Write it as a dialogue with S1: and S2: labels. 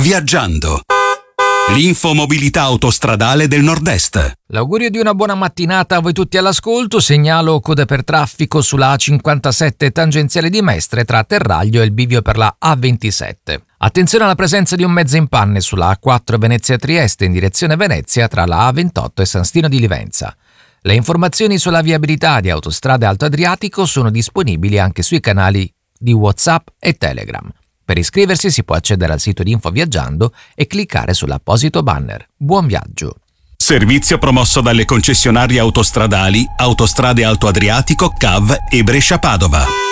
S1: Viaggiando. L'infomobilità autostradale del Nord-Est.
S2: L'augurio di una buona mattinata a voi tutti all'ascolto. Segnalo code per traffico sulla A57 tangenziale di Mestre tra Terraglio e il bivio per la A27. Attenzione alla presenza di un mezzo in panne sulla A4 Venezia-Trieste in direzione Venezia tra la A28 e San Stino di Livenza. Le informazioni sulla viabilità di Autostrade Alto Adriatico sono disponibili anche sui canali di WhatsApp e Telegram. Per iscriversi si può accedere al sito di Info Viaggiando e cliccare sull'apposito banner. Buon viaggio!
S1: Servizio promosso dalle concessionarie autostradali Autostrade Alto Adriatico, CAV e Brescia Padova.